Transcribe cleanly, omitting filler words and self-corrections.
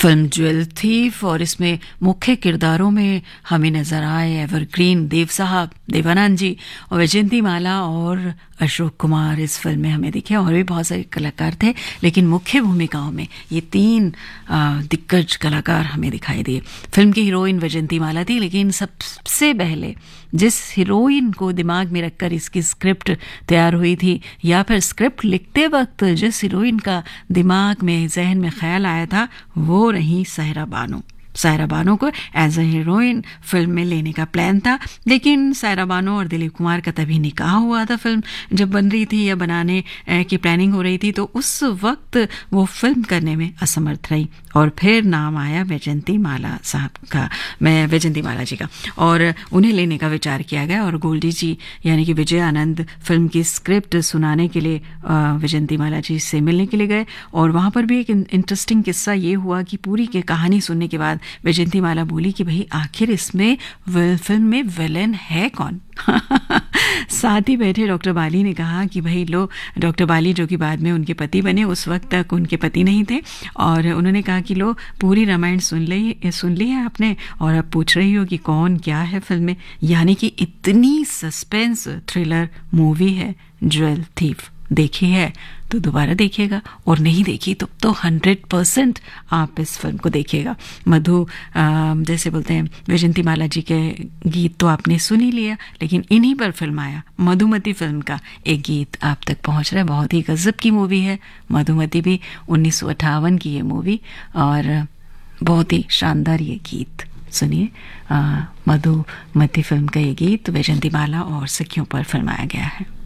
Film jewel thief और इसमें मुख्य किरदारों में हमें नजर आए एवरग्रीन देव साहब, देवानंद जी और वैजयंती माला और अशोक कुमार इस फिल्म में हमें दिखे। और भी बहुत सारे कलाकार थे, लेकिन मुख्य भूमिकाओं में ये तीन दिग्गज कलाकार हमें दिखाई दिए। फिल्म की हीरोइन वैजयंती माला थी, लेकिन सबसे पहले जिस हीरोइन को दिमाग में रखकर इसकी स्क्रिप्ट तैयार हुई थी, या फिर स्क्रिप्ट लिखते वक्त जिस हीरोइन का दिमाग में जहन में ख्याल आया था, वो रही सायरा बानो। सायरा बानो को एज अ हीरोइन फिल्म में लेने का प्लान था, लेकिन सायरा बानो और दिलीप कुमार का तभी निकाह हुआ था। फिल्म जब बन रही थी या बनाने की प्लानिंग हो रही थी, तो उस वक्त वो फिल्म करने में असमर्थ रही और फिर नाम आया वैजयंती माला साहब का, वैजयंती माला जी का, और उन्हें लेने का विचार किया गया। और गोल्डी जी यानी कि विजय आनंद फिल्म की स्क्रिप्ट सुनाने के लिए वैजयंती माला जी से मिलने के लिए गए। और वहाँ पर भी एक इंटरेस्टिंग किस्सा ये हुआ कि पूरी की कहानी सुनने के बाद वैजयंती माला बोली कि भाई आखिर इसमें फिल्म में विलेन है कौन। साथ ही बैठे डॉक्टर बाली ने कहा कि भाई लो, डॉक्टर बाली जो कि बाद में उनके पति बने, उस वक्त तक उनके पति नहीं थे, और उन्होंने कहा कि लो पूरी रामायण सुन ली है आपने और अब पूछ रही हो कि कौन क्या है फिल्म में। यानी कि इतनी सस्पेंस थ्रिलर मूवी है ज्वेल थीफ। देखी है तो दोबारा देखिएगा, और नहीं देखी तो 100% आप इस फिल्म को देखिएगा। मधु जैसे बोलते हैं, वैजयंती माला जी के गीत तो आपने सुन ही लिया, लेकिन इन्हीं पर फिल्म आया मधुमती फिल्म का एक गीत आप तक पहुंच रहा है। बहुत ही गजब की मूवी है मधुमती भी, 1958 की ये मूवी, और बहुत ही शानदार ये गीत सुनिए। मधुमती फिल्म का ये गीत वैजयंती माला और सखियों पर फिल्माया गया है।